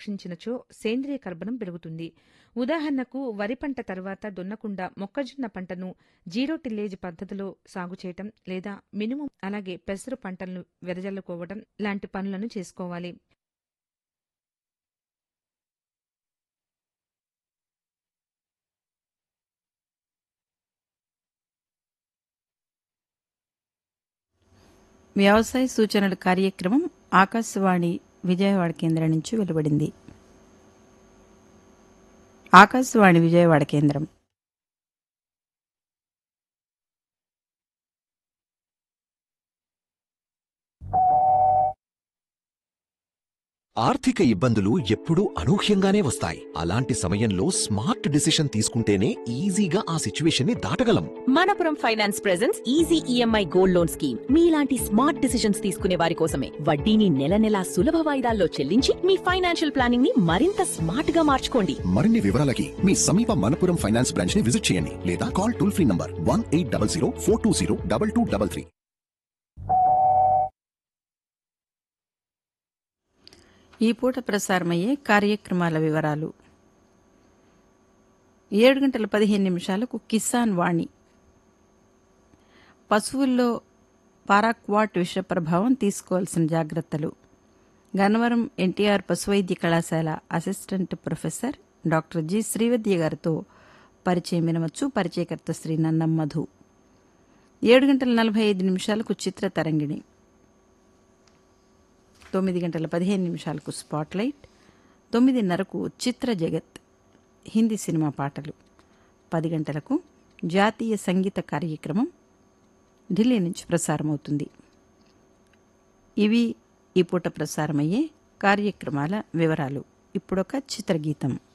రక్షించినచో సేంద్రియ కర్బనం పెరుగుతుంది. ఉదాహరణకు వరి పంట తర్వాత దున్నకుండా మొక్కజొన్న పంటను జీరో టిల్లేజ్ పద్ధతిలో సాగు చేయటం లేదా మినుము అలాగే పెసరు పంటలను వెదజల్లుకోవడం లాంటి పనులను చేసుకోవాలి. వ్యవసాయ సూచనల కార్యక్రమం ఆకాశవాణి విజయవాడ కేంద్రం నుంచి వెలువడింది. ఆకాశవాణి విజయవాడ కేంద్రం. ఆర్థిక ఇబ్బందులు ఎప్పుడూ అనూహ్యంగానే వస్తాయి. అలాంటి సమయంలో స్మార్ట్ డిసిషన్ తీసుకుంటేనే ఈజీగా ఆ సిచ్యువేషన్ ని దాటగలం. Manappuram finance presents easy EMI gold loan scheme. మీలాంటి స్మార్ట్ డిసిషన్స్ తీసుకునే వారి కోసమే. వడ్డీని నెల నెలా సులభ వాయిదాల్లో చెల్లించి మీ ఫైనాన్షియల్ ప్లానింగ్ ని మరింత స్మార్ట్ గా మార్చుకోండి. మరిన్ని వివరాలకి మీ సమీప మనపురం ఫైనాన్స్ బ్రాంచ్ ని విజిట్ చేయండి లేదా కాల్ టోల్ ఫ్రీ నంబర్ 1800 420 2233. ఈ పూట ప్రసారమయ్యే కార్యక్రమాల వివరాలు. 7:15 కిసాన్ వాణి. పశువుల్లో పారాక్వాట్ విష ప్రభావం తీసుకోవాల్సిన జాగ్రత్తలు. గన్నవరం ఎన్టీఆర్ పశువైద్య కళాశాల assistant professor doctor G Srividya గారితో పరిచయం వినవచ్చు. పరిచయకర్త శ్రీ నన్నం మధు. 7:45 చిత్ర తరంగిణి. 9:15 స్పాట్లైట్. 9:30 చిత్ర జగత్ హిందీ సినిమా పాటలు. 10 గంటలకు జాతీయ సంగీత కార్యక్రమం ఢిల్లీ నుంచి ప్రసారమవుతుంది. ఇవి ఈ పూట ప్రసారమయ్యే కార్యక్రమాల వివరాలు. ఇప్పుడొక చిత్రగీతం.